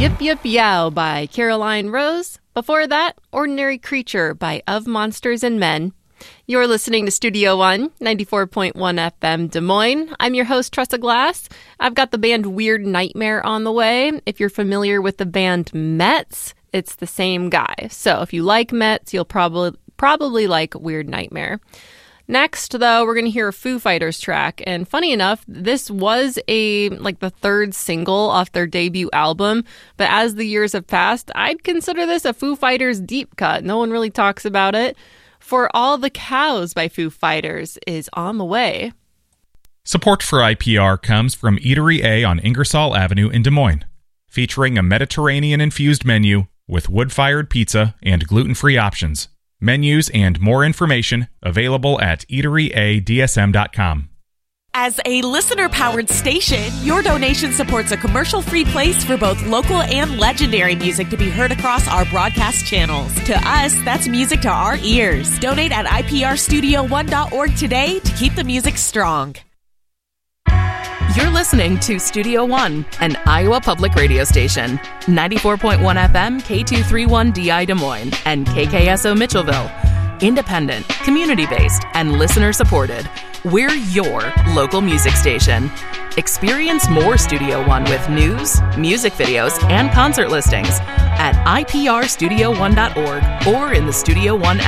Yip Yip Yow by Caroline Rose. Before that, Ordinary Creature by Of Monsters and Men. You're listening to Studio One, 94.1 FM Des Moines. I'm your host, Tressa Glass. I've got the band Weird Nightmare on the way. If you're familiar with the band Metz, it's the same guy. So if you like Metz, you'll probably like Weird Nightmare. Next, though, we're going to hear a Foo Fighters track. And funny enough, this was the third single off their debut album. But as the years have passed, I'd consider this a Foo Fighters deep cut. No one really talks about it. For All the Cows by Foo Fighters is on the way. Support for IPR comes from Eatery A on Ingersoll Avenue in Des Moines, featuring a Mediterranean-infused menu with wood-fired pizza and gluten-free options. Menus and more information available at eateryadsm.com. As a listener-powered station, your donation supports a commercial-free place for both local and legendary music to be heard across our broadcast channels. To us, that's music to our ears. Donate at iprstudio1.org today to keep the music strong. You're listening to Studio One, an Iowa public radio station. 94.1 FM, K231DI Des Moines, and KKSO Mitchellville. Independent, community-based, and listener-supported. We're your local music station. Experience more Studio One with news, music videos, and concert listings at iprstudio1.org or in the Studio One